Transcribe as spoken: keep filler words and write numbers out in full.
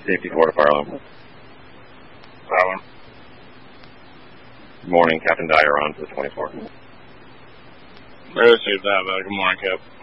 Safety Florida Fire Alarm. Fire Alarm. Good morning, Captain Dyer on to the twenty-four. Received that, uh, good morning, Cap.